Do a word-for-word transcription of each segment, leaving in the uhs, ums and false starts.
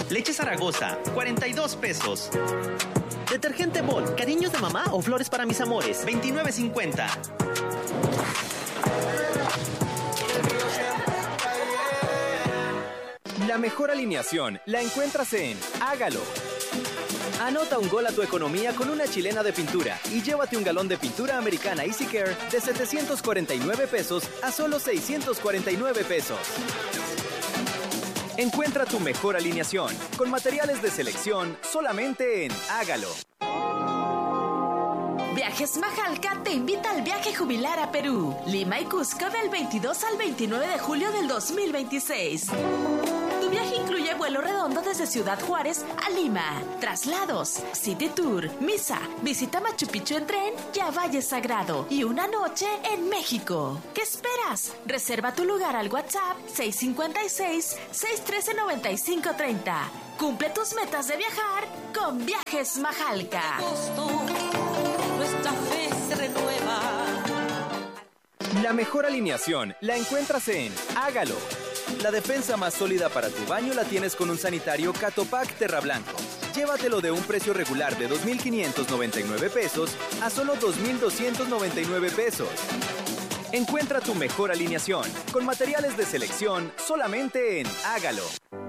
Leche Zaragoza, cuarenta y dos pesos. Detergente Bol, cariños de mamá o flores para mis amores, veintinueve cincuenta. La mejor alineación la encuentras en Hágalo. Anota un gol a tu economía con una chilena de pintura y llévate un galón de pintura americana Easy Care de setecientos cuarenta y nueve pesos a solo seiscientos cuarenta y nueve pesos. Encuentra tu mejor alineación con materiales de selección solamente en Hágalo. Viajes Majalca te invita al viaje jubilar a Perú, Lima y Cusco del veintidós al veintinueve de julio del dos mil veintiséis. Tu viaje incluye vuelo redondo desde Ciudad Juárez a Lima, traslados, City Tour, misa, visita Machu Picchu en tren y a Valle Sagrado y una noche en México. ¿Qué esperas? Reserva tu lugar al WhatsApp seis cinco seis, seis uno tres, nueve cinco tres cero. Cumple tus metas de viajar con Viajes Majalca. Nuestra fe se renueva. La mejor alineación la encuentras en Hágalo. La defensa más sólida para tu baño la tienes con un sanitario Catopac Terra Blanco. Llévatelo de un precio regular de dos mil quinientos noventa y nueve pesos a solo dos mil doscientos noventa y nueve pesos. Encuentra tu mejor alineación con materiales de selección solamente en Hágalo.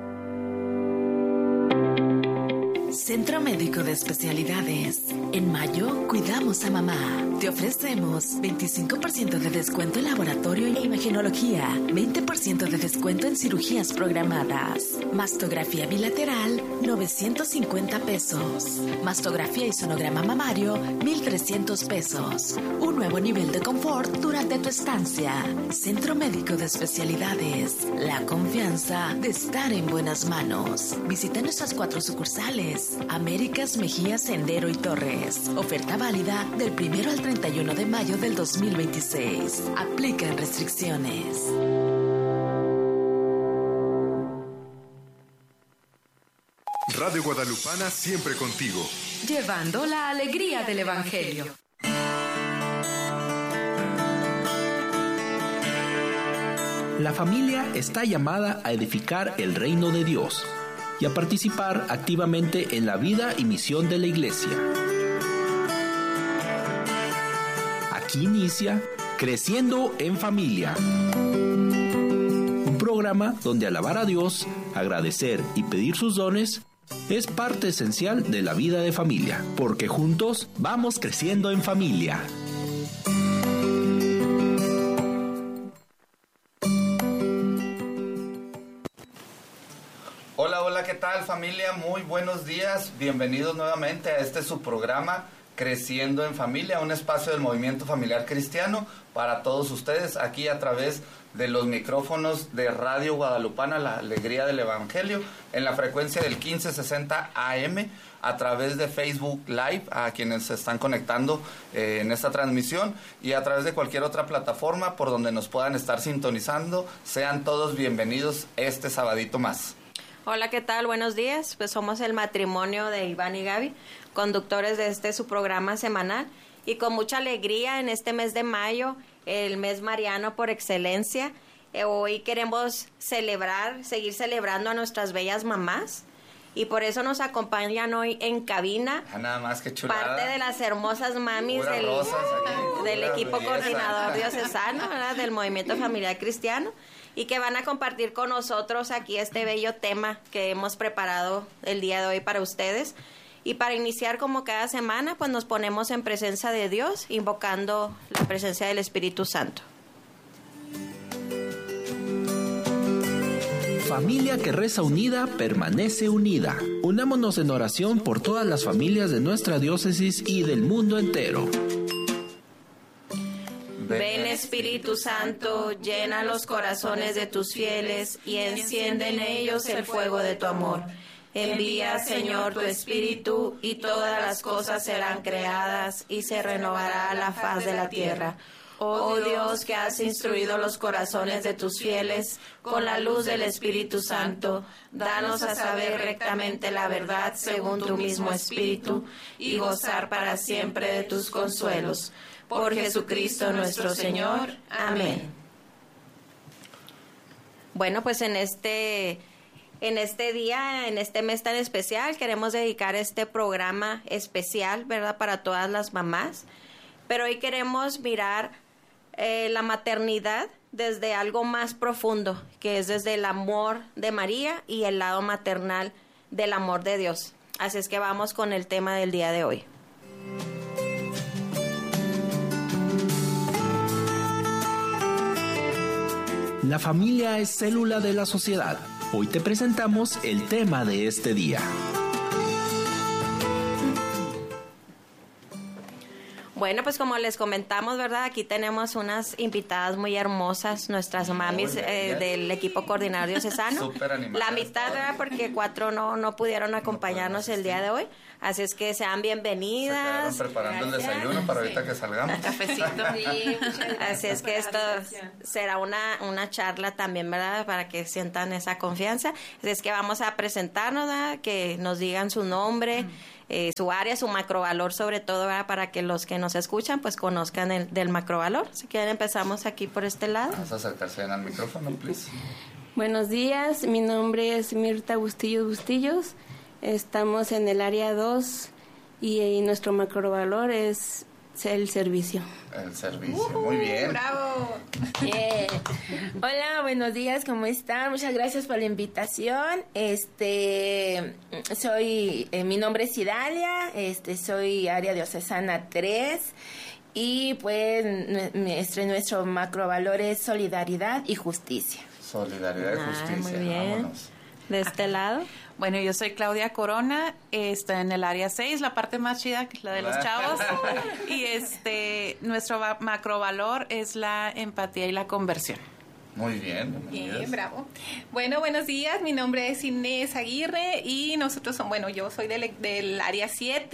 Centro Médico de Especialidades. En mayo, cuidamos a mamá. Te ofrecemos veinticinco por ciento de descuento en laboratorio e imagenología, veinte por ciento de descuento en cirugías programadas. Mastografía bilateral, novecientos cincuenta pesos. Mastografía y sonograma mamario, mil trescientos pesos. Un nuevo nivel de confort durante tu estancia. Centro Médico de Especialidades. La confianza de estar en buenas manos. Visita nuestras cuatro sucursales. Américas, Mejía, Sendero y Torres. Oferta válida del primero al treinta y uno de mayo del dos mil veintiséis. Aplican restricciones. Radio Guadalupana siempre contigo. Llevando la alegría del Evangelio. La familia está llamada a edificar el reino de Dios y a participar activamente en la vida y misión de la Iglesia. Aquí inicia Creciendo en Familia, un programa donde alabar a Dios, agradecer y pedir sus dones es parte esencial de la vida de familia, porque juntos vamos creciendo en familia. Hola, hola, ¿qué tal familia? Muy buenos días, bienvenidos nuevamente a este su programa Creciendo en Familia, un espacio del movimiento familiar cristiano para todos ustedes aquí a través de los micrófonos de Radio Guadalupana, la alegría del Evangelio, en la frecuencia del quince sesenta A M, a través de Facebook Live, a quienes se están conectando eh, en esta transmisión, y a través de cualquier otra plataforma por donde nos puedan estar sintonizando. Sean todos bienvenidos este sabadito más. Hola, ¿qué tal? Buenos días. Pues somos el matrimonio de Iván y Gaby, conductores de este su programa semanal, y con mucha alegría en este mes de mayo, el mes mariano por excelencia. Eh, hoy queremos celebrar, seguir celebrando a nuestras bellas mamás, y por eso nos acompañan hoy en cabina. Ah, nada más que chulada. Parte de las hermosas mamis del, aquí, del equipo belleza. Coordinador diocesano, ¿verdad? Del Movimiento Familiar Cristiano, y que van a compartir con nosotros aquí este bello tema que hemos preparado el día de hoy para ustedes. Y para iniciar, como cada semana, pues nos ponemos en presencia de Dios, invocando la presencia del Espíritu Santo. Familia que reza unida, permanece unida. Unámonos en oración por todas las familias de nuestra diócesis y del mundo entero. Ven, Espíritu Santo, llena los corazones de tus fieles y enciende en ellos el fuego de tu amor. Envía, Señor, tu Espíritu, y todas las cosas serán creadas y se renovará la faz de la tierra. Oh Dios, que has instruido los corazones de tus fieles con la luz del Espíritu Santo, danos a saber rectamente la verdad según tu mismo Espíritu y gozar para siempre de tus consuelos. Por Jesucristo nuestro Señor. Amén. Bueno, pues en este en este día, en este mes tan especial, queremos dedicar este programa especial, ¿verdad?, para todas las mamás. Pero hoy queremos mirar eh, la maternidad desde algo más profundo, que es desde el amor de María y el lado maternal del amor de Dios. Así es que vamos con el tema del día de hoy. La familia es célula de la sociedad. Hoy te presentamos el tema de este día. Bueno, pues como les comentamos, ¿verdad? Aquí tenemos unas invitadas muy hermosas, nuestras mamis eh, del equipo coordinador diocesano. Súper animadas. La mitad, ¿verdad? Porque cuatro no, no pudieron acompañarnos el día de hoy. Así es que sean bienvenidas. Se quedaron preparando Gracias. el desayuno para ahorita sí. que salgamos. Cafecito. Sí, así es que esto será una, una charla también, ¿verdad? Para que sientan esa confianza. Así es que vamos a presentarnos, ¿verdad? Que nos digan su nombre, mm. eh, su área, su macrovalor sobre todo, ¿verdad? Para que los que nos escuchan pues conozcan el del macrovalor. Si quieren empezamos aquí por este lado. Vamos a acercarse al micrófono, please. Buenos días, mi nombre es Mirta Bustillos Bustillos. Estamos en el área dos y, y nuestro macrovalor es el servicio. El servicio, uh-huh, muy bien. ¡Bravo! Yeah. Hola, buenos días, ¿cómo están? Muchas gracias por la invitación. Este, soy, eh, mi nombre es Idalia, este, soy área diocesana tres y pues nuestro, nuestro macrovalor es solidaridad y justicia. Solidaridad y justicia. Ah, muy bien. Vámonos. De este lado. Bueno, yo soy Claudia Corona, estoy en el área seis, la parte más chida, que es la de los chavos. Y este nuestro macrovalor es la empatía y la conversión. Muy bien. Bien, bravo. Bueno, buenos días, mi nombre es Inés Aguirre y nosotros son, bueno, yo soy del, del área siete.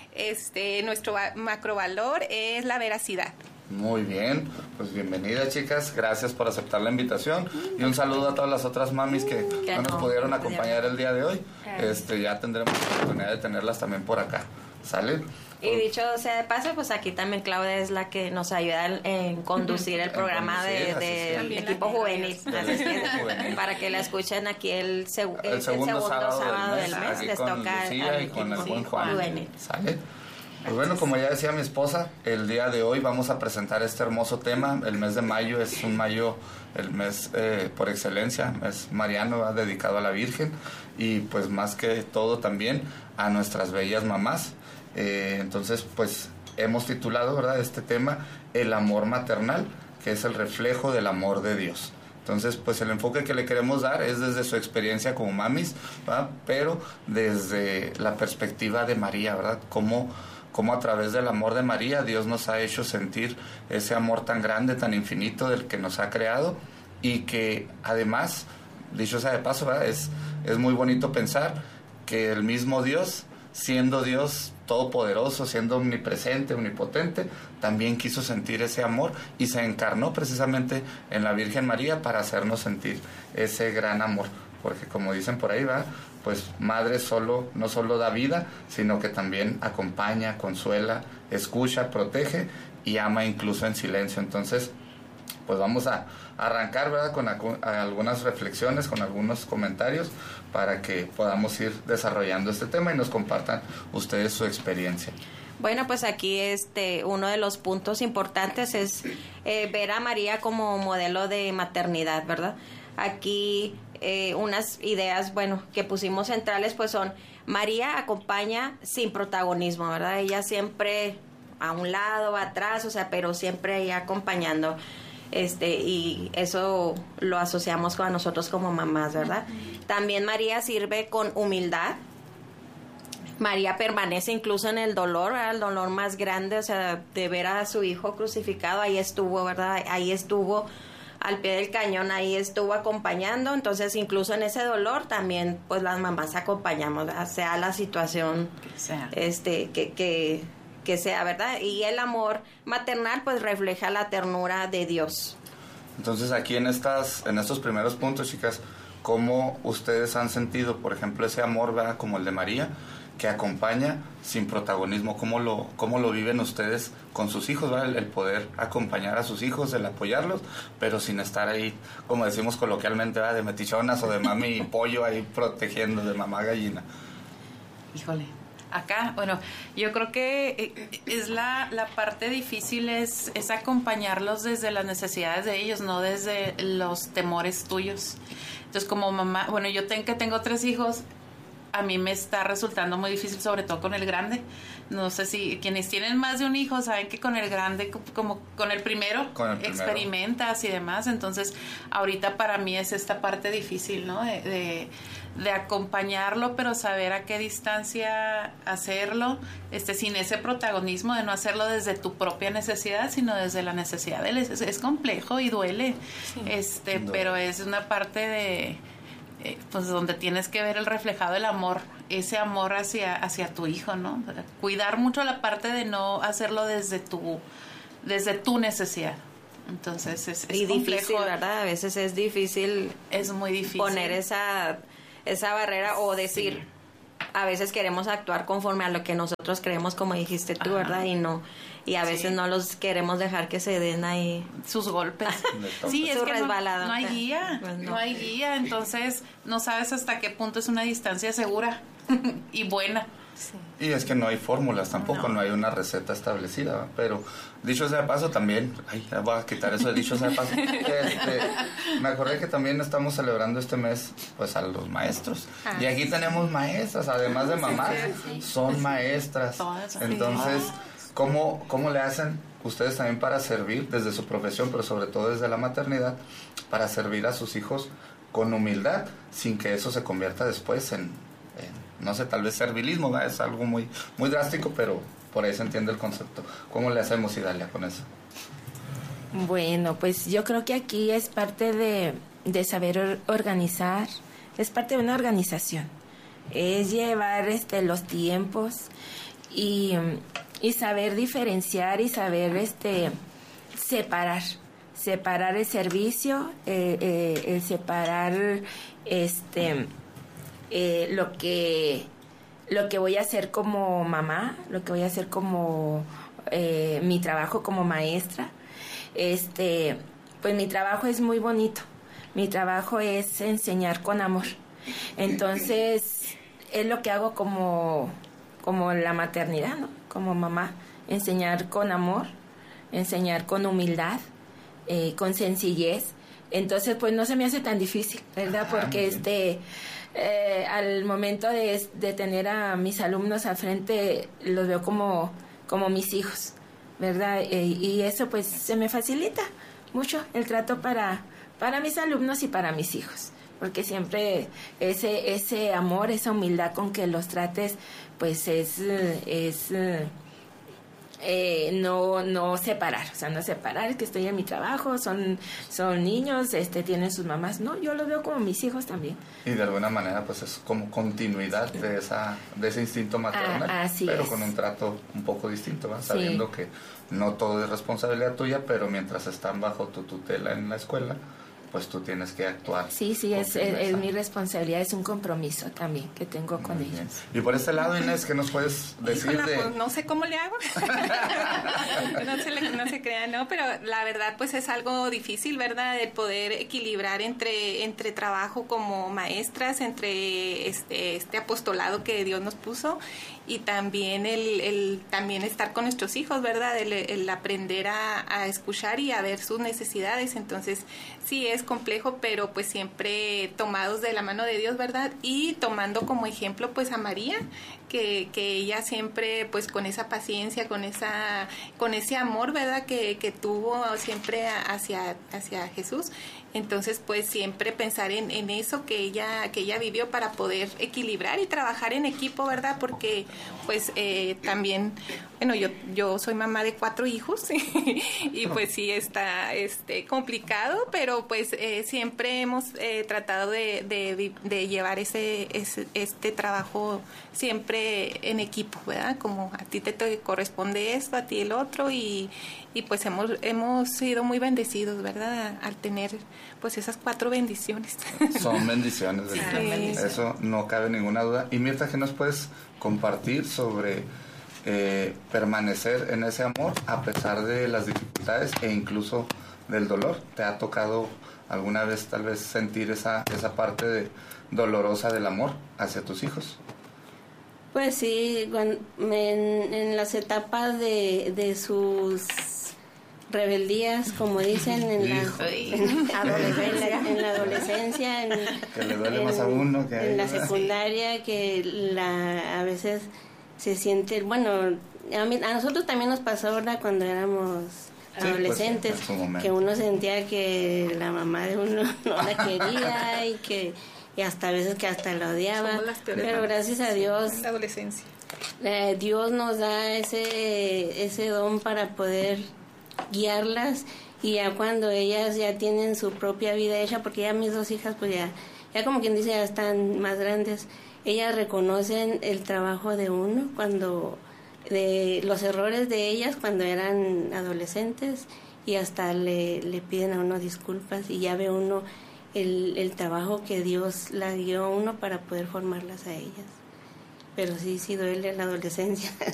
Este, nuestro macrovalor es la veracidad. Muy bien, pues bienvenidas chicas, gracias por aceptar la invitación y un saludo a todas las otras mamis que, que no nos no, pudieron acompañar el día de hoy. Este, ya tendremos la oportunidad de tenerlas también por acá, ¿sale? Y dicho sea de paso, pues aquí también Claudia es la que nos ayuda en conducir el programa del de, de equipo juvenil, así es que, juvenil, para que la escuchen aquí el, seg el, el, segundo, el segundo sábado, sábado del mes, del mes les toca Lucía al, y con el buen Juan, juvenil. ¿Sale? Pues bueno, como ya decía mi esposa, el día de hoy vamos a presentar este hermoso tema. El mes de mayo es un mayo, el mes eh, por excelencia, es mariano, ¿verdad? Dedicado a la Virgen y pues más que todo también a nuestras bellas mamás. Eh, entonces pues hemos titulado, ¿verdad?, este tema, el amor maternal, que es el reflejo del amor de Dios. Entonces, pues el enfoque que le queremos dar es desde su experiencia como mamis, ¿verdad?, pero desde la perspectiva de María, ¿verdad?, cómo cómo a través del amor de María Dios nos ha hecho sentir ese amor tan grande, tan infinito del que nos ha creado y que además, dicho sea de paso, ¿verdad?, es, es muy bonito pensar que el mismo Dios, siendo Dios todopoderoso, siendo omnipresente, omnipotente, también quiso sentir ese amor y se encarnó precisamente en la Virgen María para hacernos sentir ese gran amor, porque como dicen por ahí, ¿verdad?, pues madre solo, no solo da vida, sino que también acompaña, consuela, escucha, protege y ama incluso en silencio. Entonces, pues vamos a arrancar, ¿verdad?, con algunas reflexiones, con algunos comentarios para que podamos ir desarrollando este tema y nos compartan ustedes su experiencia. Bueno, pues aquí este uno de los puntos importantes es eh, ver a María como modelo de maternidad, ¿verdad? Aquí eh, unas ideas, bueno, que pusimos centrales, pues son: María acompaña sin protagonismo, ¿verdad? Ella siempre a un lado, atrás, o sea, pero siempre ahí acompañando. Este, y eso lo asociamos con a nosotros como mamás, ¿verdad? También María sirve con humildad. María permanece incluso en el dolor, ¿verdad?, el dolor más grande, o sea, de ver a su hijo crucificado, ahí estuvo, ¿verdad? Ahí estuvo al pie del cañón, ahí estuvo acompañando. Entonces, incluso en ese dolor también, pues las mamás acompañamos, ¿verdad?, sea la situación que sea, este, que, que, que sea, ¿verdad? Y el amor maternal, pues refleja la ternura de Dios. Entonces, aquí en estas, en estos primeros puntos, chicas, ¿cómo ustedes han sentido, por ejemplo, ese amor, ¿verdad?, como el de María, que acompaña sin protagonismo. ¿Cómo lo, cómo lo viven ustedes con sus hijos, ¿verdad? El, el poder acompañar a sus hijos, el apoyarlos, pero sin estar ahí, como decimos coloquialmente, ¿verdad? De metichonas o de mami pollo ahí protegiendo, de mamá gallina. Híjole, acá, bueno, yo creo que es la, la parte difícil es, es acompañarlos desde las necesidades de ellos, no desde los temores tuyos. Entonces, como mamá, bueno, yo tengo que tengo tres hijos, a mí me está resultando muy difícil, sobre todo con el grande. No sé si quienes tienen más de un hijo saben que con el grande, como con el primero, con el primero. experimentas y demás. Entonces, ahorita para mí es esta parte difícil, ¿no? De, de, de acompañarlo, pero saber a qué distancia hacerlo, este, sin ese protagonismo de no hacerlo desde tu propia necesidad, sino desde la necesidad de él. Es, es complejo y duele, sí. este, duele. Pero es una parte de... Eh, pues donde tienes que ver el reflejado del amor, ese amor hacia hacia tu hijo, ¿no? Cuidar mucho la parte de no hacerlo desde tu desde tu necesidad. Entonces es, es y complejo, difícil, ¿verdad? A veces es difícil, es muy difícil poner esa esa barrera o decir, sí. A veces queremos actuar conforme a lo que nosotros creemos, como dijiste tú, ajá. ¿Verdad? Y no y a veces sí. No los queremos dejar que se den ahí sus golpes. Sí, es su que resbalada. No, no hay guía, pues no. no hay guía, entonces no sabes hasta qué punto es una distancia segura y buena. Sí. Y es que no hay fórmulas tampoco, no, no hay una receta establecida, ¿verdad? Pero dicho sea de paso también, ay, voy a quitar eso de dicho sea de paso, este, me acordé que también estamos celebrando este mes pues a los maestros, ah, y aquí sí. Tenemos maestras, además de mamás, sí, sí. Son maestras, entonces, ¿cómo, ¿cómo le hacen ustedes también para servir desde su profesión, pero sobre todo desde la maternidad, para servir a sus hijos con humildad, sin que eso se convierta después en... no sé, tal vez servilismo, ¿verdad? Es algo muy muy drástico, pero por ahí se entiende el concepto. ¿Cómo le hacemos, Idalia, con eso? Bueno, pues yo creo que aquí es parte de, de saber organizar, es parte de una organización. Es llevar este los tiempos y, y saber diferenciar y saber este separar. Separar el servicio, eh, eh, el separar este... Eh, lo que lo que voy a hacer como mamá, lo que voy a hacer como eh, mi trabajo como maestra. Este, pues mi trabajo es muy bonito. Mi trabajo es enseñar con amor. Entonces, es lo que hago como como la maternidad, ¿no? Como mamá, enseñar con amor, enseñar con humildad, eh, con sencillez. Entonces, pues no se me hace tan difícil, ¿verdad? Porque este Eh, al momento de, de tener a mis alumnos al frente, los veo como, como mis hijos, ¿verdad? E, y eso pues se me facilita mucho el trato para, para mis alumnos y para mis hijos, porque siempre ese, ese amor, esa humildad con que los trates, pues es... es Eh, no no separar, o sea, no separar que estoy en mi trabajo, son son niños, este tienen sus mamás, no, yo los veo como mis hijos también. Y de alguna manera pues es como continuidad de esa de ese instinto maternal, ah, así pero es. Con un trato un poco distinto, ¿verdad? Sabiendo sí. Que no todo es responsabilidad tuya, pero mientras están bajo tu tutela en la escuela, pues tú tienes que actuar. Sí, sí, es, es, es mi responsabilidad, es un compromiso también que tengo con Muy ellos. Bien. Y por este lado, Inés, ¿qué nos puedes decir? Híjola, de...? Pues no sé cómo le hago. no, se le, no se crea, ¿no? Pero la verdad, pues es algo difícil, ¿verdad? El poder equilibrar entre, entre trabajo como maestras, entre este, este apostolado que Dios nos puso y también el, el también estar con nuestros hijos, ¿verdad? El, el aprender a, a escuchar y a ver sus necesidades. Entonces, sí es complejo, pero pues siempre tomados de la mano de Dios, ¿verdad? Y tomando como ejemplo pues a María, que, que ella siempre pues con esa paciencia, con esa con ese amor, ¿verdad? Que, que tuvo siempre hacia, hacia Jesús. Entonces pues siempre pensar en, en eso que ella que ella vivió para poder equilibrar y trabajar en equipo, ¿verdad? Porque pues eh, también, bueno, yo yo soy mamá de cuatro hijos y pues sí está este complicado, pero pues eh, siempre hemos eh, tratado de, de, de llevar ese, ese este trabajo siempre en equipo, ¿verdad? Como a ti te, te corresponde esto, a ti el otro, y, y pues hemos hemos sido muy bendecidos, ¿verdad? Al tener pues esas cuatro bendiciones. Son bendiciones, sí. Eso no cabe ninguna duda. Y Mirta, ¿qué nos puedes compartir sobre eh, permanecer en ese amor a pesar de las dificultades e incluso del dolor? ¿Te ha tocado alguna vez tal vez sentir esa, esa parte de, dolorosa del amor hacia tus hijos? Pues sí, cuando, en, en las etapas de, de sus rebeldías, como dicen, en la, en, adolescencia, en la adolescencia, en, que le duele en, más a uno que a en ella. La secundaria, que la, a veces se siente, bueno, a, mí, a nosotros también nos pasó, ¿verdad?, cuando éramos sí, adolescentes, pues, que uno sentía que la mamá de uno no la quería y que y hasta a veces que hasta la odiaba, pero gracias a Dios, la adolescencia. Eh, Dios nos da ese ese don para poder guiarlas, y ya cuando ellas ya tienen su propia vida hecha, porque ya mis dos hijas pues ya, ya como quien dice ya están más grandes, ellas reconocen el trabajo de uno, cuando de los errores de ellas cuando eran adolescentes, y hasta le, le piden a uno disculpas, y ya ve uno el, el trabajo que Dios la guió a uno para poder formarlas a ellas. Pero sí, sí duele la adolescencia.